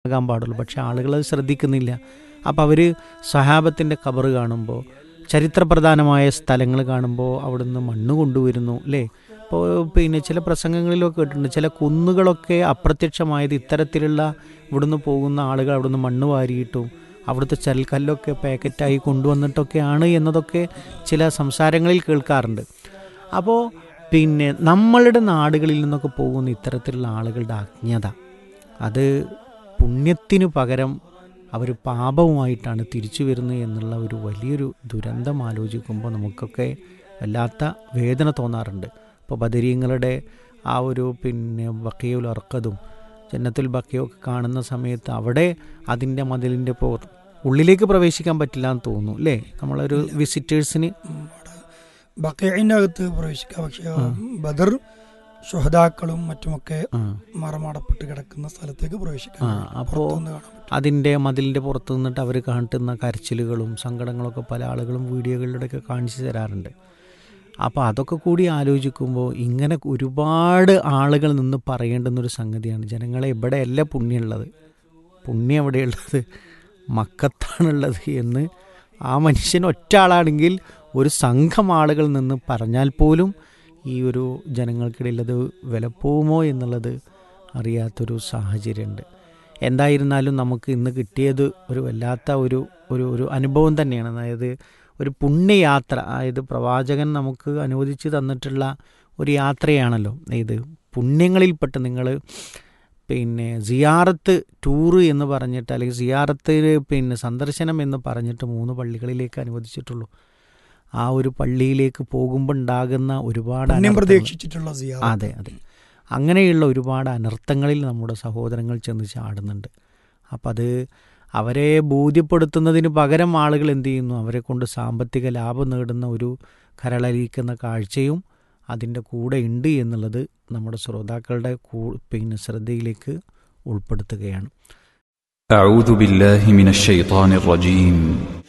ആകാൻ പാടുള്ളൂ. പക്ഷേ ആളുകൾ അത് ശ്രദ്ധിക്കുന്നില്ല. അപ്പോൾ അവർ സഹാബത്തിൻ്റെ ഖബർ കാണുമ്പോൾ, ചരിത്രപ്രധാനമായ സ്ഥലങ്ങൾ കാണുമ്പോൾ അവിടുന്ന് മണ്ണ് കൊണ്ടുവരുന്നു അല്ലേ. ഇപ്പോൾ പിന്നെ ചില പ്രസംഗങ്ങളിലൊക്കെ കേട്ടിട്ടുണ്ട്, ചില കുന്നുകളൊക്കെ അപ്രത്യക്ഷമായത് ഇത്തരത്തിലുള്ള ഇവിടുന്ന് പോകുന്ന ആളുകൾ അവിടുന്ന് മണ്ണ് വാരിയിട്ടും അവിടുത്തെ ചരൽക്കല്ലൊക്കെ പാക്കറ്റായി കൊണ്ടുവന്നിട്ടൊക്കെയാണ് എന്നതൊക്കെ ചില സംസാരങ്ങളിൽ കേൾക്കാറുണ്ട്. അപ്പോൾ പിന്നെ നമ്മളുടെ നാടുകളിൽ നിന്നൊക്കെ പോകുന്ന ഇത്തരത്തിലുള്ള ആളുകളുടെ അജ്ഞത, അത് പുണ്യത്തിനു പകരം അവർ പാപവുമായിട്ടാണ് തിരിച്ചു വരുന്നത് എന്നുള്ള ഒരു വലിയൊരു ദുരന്തം ആലോചിക്കുമ്പോൾ നമുക്കൊക്കെ വല്ലാത്ത വേദന തോന്നാറുണ്ട്. ഇപ്പോൾ ബദരീങ്ങളുടെ ആ ഒരു പിന്നെ ബഖീഉൽ അർഖദും ജന്നത്തുൽ ബഖീയൊക്കെ കാണുന്ന സമയത്ത് അവിടെ അതിൻ്റെ മതിലിൻ്റെ ഉള്ളിലേക്ക് പ്രവേശിക്കാൻ പറ്റില്ല എന്ന് തോന്നുന്നു അല്ലേ. നമ്മളൊരു വിസിറ്റേഴ്സിന് ബഖീഇന്റെ അകത്ത് പ്രവേശിക്കാം, പക്ഷേ ബദർ ശുഹദാക്കളും മറ്റുമൊക്കെ മറമാടപ്പെട്ട് കിടക്കുന്ന സ്ഥലത്തേക്ക് പ്രവേശിക്കാം. അപ്പോൾ അതിൻ്റെ മതിലിൻ്റെ പുറത്ത് നിന്നിട്ട് അവർ കാട്ടുന്ന കരച്ചിലുകളും സങ്കടങ്ങളൊക്കെ പല ആളുകളും വീഡിയോകളിലൂടെയൊക്കെ കാണിച്ചു തരാറുണ്ട്. അപ്പോൾ അതൊക്കെ കൂടി ആലോചിക്കുമ്പോൾ ഇങ്ങനെ ഒരുപാട് ആളുകൾ നിന്ന് പറയേണ്ടുന്നൊരു സംഗതിയാണ്, ജനങ്ങളെ എവിടെയല്ല പുണ്യമുള്ളത്, പുണ്യം എവിടെയുള്ളത്, മക്കത്താണുള്ളത് എന്ന് ആ മനുഷ്യൻ ഒറ്റ ആളാണെങ്കിൽ ഒരു സംഘം ആളുകൾ നിന്ന് പറഞ്ഞാൽ പോലും ഈ ഒരു ജനങ്ങൾക്കിടയിൽ അത് വിലപ്പോവുമോ എന്നുള്ളത് അറിയാത്തൊരു സാഹചര്യമുണ്ട്. എന്തായിരുന്നാലും നമുക്ക് ഇന്ന് കിട്ടിയത് ഒരു വല്ലാത്ത ഒരു അനുഭവം തന്നെയാണ്. അതായത് ഒരു പുണ്യയാത്ര, അതായത് പ്രവാചകൻ നമുക്ക് അനുവദിച്ച് തന്നിട്ടുള്ള ഒരു യാത്രയാണല്ലോ ഇത്. പുണ്യങ്ങളിൽപ്പെട്ട് നിങ്ങൾ പിന്നെ സിയാറത്ത് ടൂറ് എന്ന് പറഞ്ഞിട്ട്, അല്ലെങ്കിൽ സിയാറത്ത് പിന്നെ സന്ദർശനം എന്ന് പറഞ്ഞിട്ട് 3 പള്ളികളിലേക്ക് അനുവദിച്ചിട്ടുള്ളൂ. ആ ഒരു പള്ളിയിലേക്ക് പോകുമ്പോൾ ഉണ്ടാകുന്ന ഒരുപാട് പ്രതീക്ഷിച്ചിട്ടുള്ള അതെ അങ്ങനെയുള്ള ഒരുപാട് അനർത്ഥങ്ങളിൽ നമ്മുടെ സഹോദരങ്ങൾ ചെന്ന് ചാടുന്നുണ്ട്. അപ്പം അത് അവരെ ബോധ്യപ്പെടുത്തുന്നതിന് പകരം ആളുകൾ എന്ത് ചെയ്യുന്നു, അവരെ കൊണ്ട് സാമ്പത്തിക ലാഭം നേടുന്ന ഒരു കരളലിയിക്കുന്ന കാഴ്ചയും അതിൻ്റെ കൂടെ ഉണ്ട് എന്നുള്ളത് നമ്മുടെ ശ്രോതാക്കളുടെ പിന്നെ ശ്രദ്ധയിലേക്ക് ഉൾപ്പെടുത്തുകയാണ്. أعوذ بالله من الشيطان الرجيم